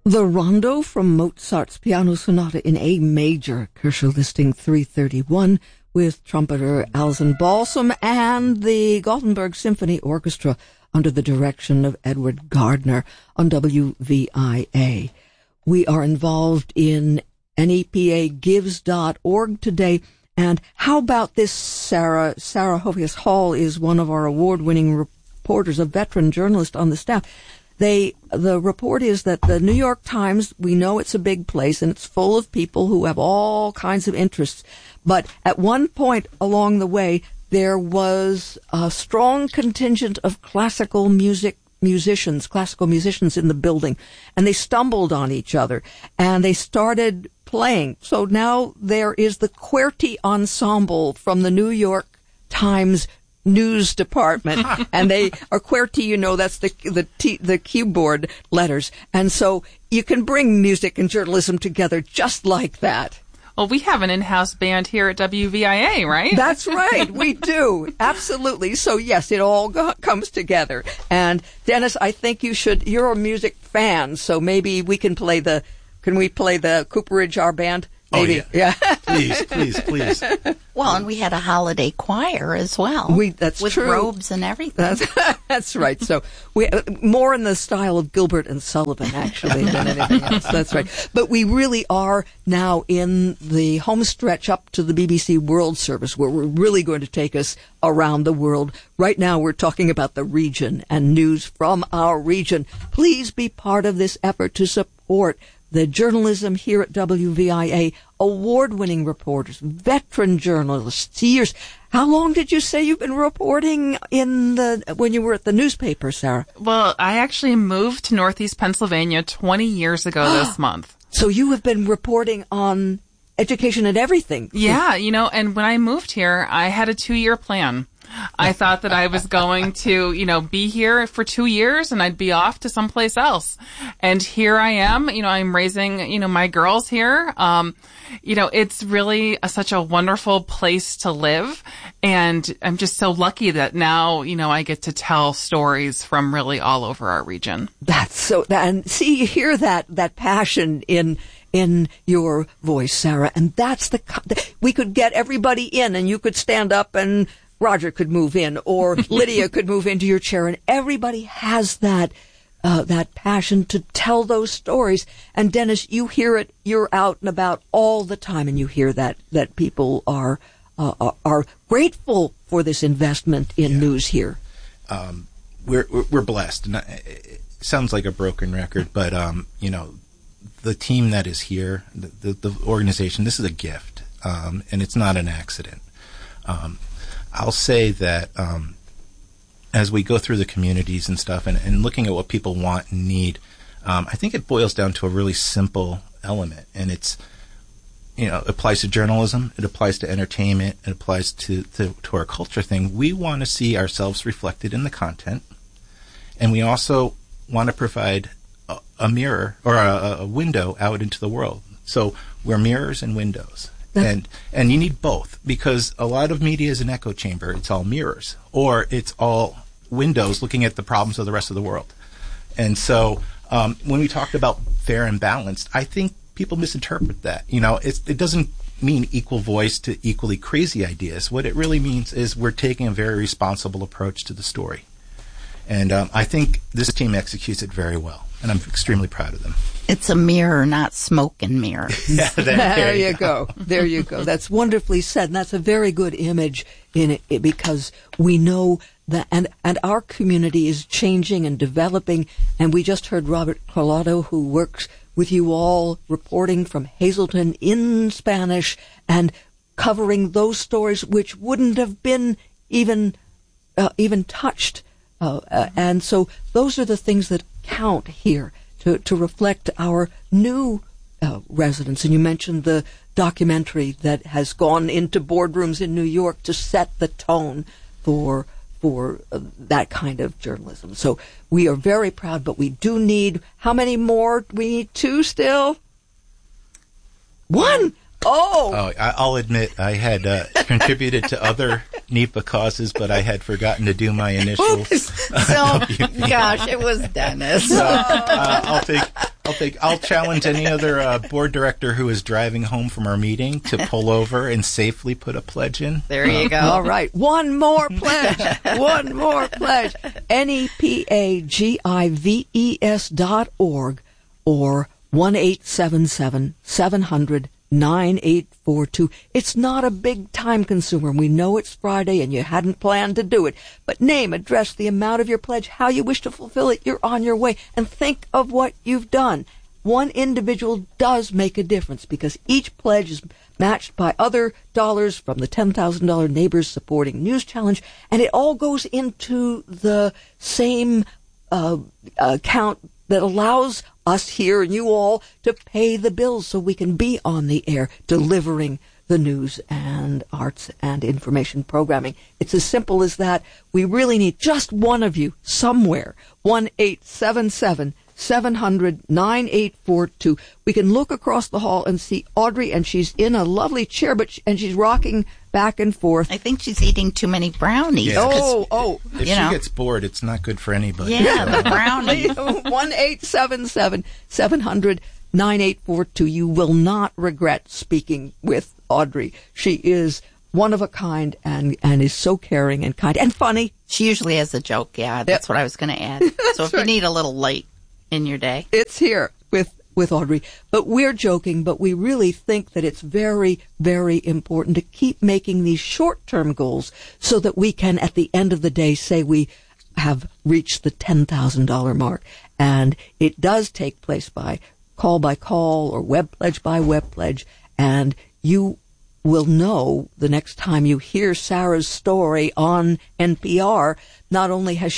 The Rondo from Mozart's Piano Sonata in A major, Kircher Listing 331, with trumpeter Alison Balsam and the Gothenburg Symphony Orchestra under the direction of Edward Gardner on WVIA. We are involved in NEPAgives.org today. And how about this, Sarah? Sarah Hovius Hall is one of our award-winning reporters, a veteran journalist on the staff. The report is that the New York Times, we know it's a big place and it's full of people who have all kinds of interests. But at one point along the way, there was a strong contingent of classical musicians in the building, and they stumbled on each other and they started playing. So now there is the QWERTY Ensemble from the New York Times news department, and they are QWERTY, you know, that's the keyboard letters. And so you can bring music and journalism together just like that. Well, we have an in-house band here at WVIA, right? That's right. We do. Absolutely. So, yes, it all comes together. And, Dennis, I think you're a music fan, so maybe we can play the Cooperage, our band? Maybe. Oh, yeah. Please. Well, and we had a holiday choir as well. That's with true. With robes and everything. That's right. So we more in the style of Gilbert and Sullivan, actually, than anything else. That's right. But we really are now in the home stretch up to the BBC World Service, where we're really going to take us around the world. Right now, we're talking about the region and news from our region. Please be part of this effort to support the journalism here at WVIA, award-winning reporters, veteran journalists, years. How long did you say you've been reporting when you were at the newspaper, Sarah? Well, I actually moved to Northeast Pennsylvania 20 years ago this month. So you have been reporting on education and everything. Yeah, and when I moved here, I had a 2-year plan. I thought that I was going to, be here for 2 years and I'd be off to someplace else. And here I am, I'm raising, my girls here. It's really such a wonderful place to live. And I'm just so lucky that now, I get to tell stories from really all over our region. And see, you hear that passion in your voice, Sarah. And that's we could get everybody in and you could stand up and Roger could move in, or Lydia could move into your chair, and everybody has that passion to tell those stories. And Dennis, you hear it. You're out and about all the time, and you hear that people are grateful for this investment in news here. We're blessed. And it sounds like a broken record, but the team that is here, the organization, this is a gift, and it's not an accident. I'll say that as we go through the communities and stuff and looking at what people want and need, I think it boils down to a really simple element. And it's, it applies to journalism, it applies to entertainment, it applies to our culture thing. We want to see ourselves reflected in the content. And we also want to provide a mirror or a window out into the world. So we're mirrors and windows. And you need both, because a lot of media is an echo chamber. It's all mirrors, or it's all windows looking at the problems of the rest of the world. And so when we talked about fair and balanced, I think people misinterpret that. It doesn't mean equal voice to equally crazy ideas. What it really means is we're taking a very responsible approach to the story. And I think this team executes it very well, and I'm extremely proud of them. It's a mirror, not smoke and mirrors. Yeah, there you go. There you go. That's wonderfully said, and that's a very good image in it, because we know that, and our community is changing and developing, and we just heard Robert Collado, who works with you all, reporting from Hazleton in Spanish and covering those stories which wouldn't have been even touched. And so those are the things that count here to reflect our new residents. And you mentioned the documentary that has gone into boardrooms in New York to set the tone for that kind of journalism. So we are very proud, but we do need, how many more? We need 2 still? 1! Oh, I'll admit I had contributed to other NEPA causes, but I had forgotten to do my initials. Gosh, it was Dennis. So, I'll I'll challenge any other board director who is driving home from our meeting to pull over and safely put a pledge in. There you go. All right. One more pledge. One more pledge. NEPAGIVES.org or 1-877-700-9842. It's not a big time consumer. We know it's Friday and you hadn't planned to do it. But name, address, the amount of your pledge, how you wish to fulfill it. You're on your way. And think of what you've done. One individual does make a difference because each pledge is matched by other dollars from the $10,000 Neighbors Supporting News Challenge, and it all goes into the same account that allows us here and you all to pay the bills so we can be on the air delivering the news and arts and information programming. It's as simple as that. We really need just one of you somewhere. 1-877-700-9842. We can look across the hall and see Audrey, and she's in a lovely chair, and she's rocking back and forth. I think she's eating too many brownies. Yeah. You If she know. gets bored, it's not good for anybody. Yeah, so. the brownies. 1-877-700-9842. You will not regret speaking with Audrey. She is one of a kind and is so caring and kind and funny. She usually has a joke. Yeah, that's what I was going to add. So if you need a little light in your day. It's here with Audrey. But we're joking, but we really think that it's very, very important to keep making these short-term goals so that we can, at the end of the day, say we have reached the $10,000 mark. And it does take place by call or web pledge by web pledge. And you will know the next time you hear Sarah's story on NPR, not only has